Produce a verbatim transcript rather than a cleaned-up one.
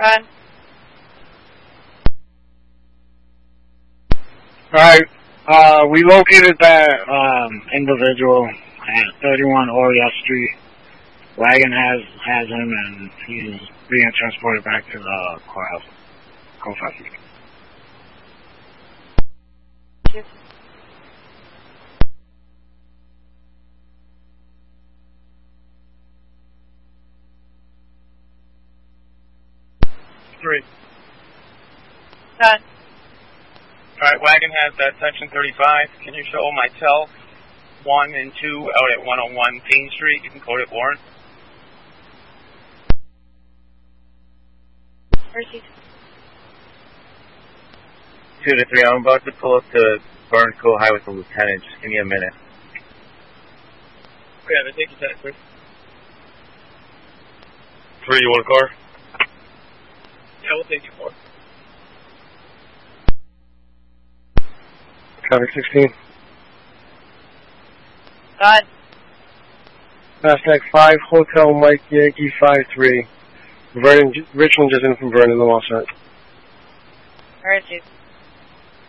Run. Alright, uh, we located that, um, individual at thirty-one Oriel Street. Wagon has, has him and he's being transported back to the courthouse. Go fast. Three. Done. Alright, Wagon has that section thirty-five. Can you show myself one and two out at one oh one Payne Street? You can code it Warren. Mercy. Two to three, I'm about to pull up to Burns Co High with the lieutenant. Just give me a minute. Okay, then take your ten, please. Three, you want a car? Yeah, we'll take you four. Traffic sixteen. Done. Fastback five, Hotel Mike Yankee five three. Vernon, Richland just in from Vernon, the all set. Mercy.